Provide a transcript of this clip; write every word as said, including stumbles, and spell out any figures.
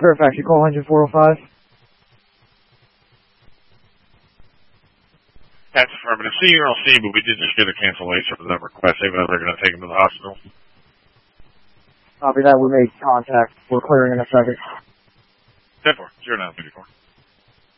Fairfax, you call engine four oh five? That's affirmative. C or L C, but we did just get a cancellation for that request. They know they're going to take him to the hospital. Copy that. We made contact. We're clearing in a second. ten four, zero nine three four.